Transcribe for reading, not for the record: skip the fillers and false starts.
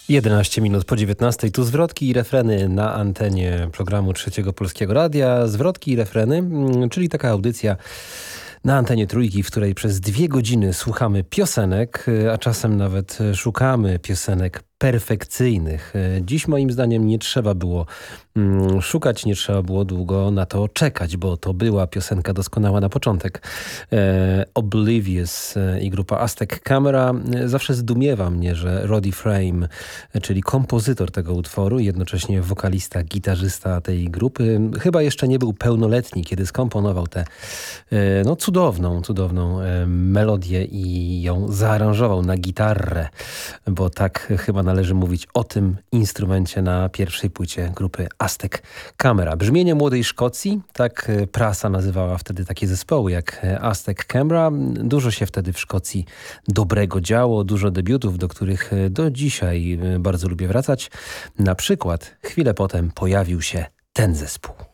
11 minut po 19. Tu zwrotki i refreny na antenie programu Trzeciego Polskiego Radia. Zwrotki i refreny, czyli taka audycja na antenie Trójki, w której przez 2 godziny słuchamy piosenek, a czasem nawet szukamy piosenek perfekcyjnych. Dziś moim zdaniem nie trzeba było szukać, nie trzeba było długo na to czekać, bo to była piosenka doskonała na początek. Oblivious i grupa Aztec Camera. Zawsze zdumiewa mnie, że Roddy Frame, czyli kompozytor tego utworu, jednocześnie wokalista, gitarzysta tej grupy, chyba jeszcze nie był pełnoletni, kiedy skomponował tę cudowną melodię i ją zaaranżował na gitarę, bo tak chyba należy mówić o tym instrumencie na pierwszej płycie grupy Aztec Camera. Brzmienie młodej Szkocji, tak prasa nazywała wtedy takie zespoły jak Aztec Camera. Dużo się wtedy w Szkocji dobrego działo, dużo debiutów, do których do dzisiaj bardzo lubię wracać. Na przykład chwilę potem pojawił się ten zespół.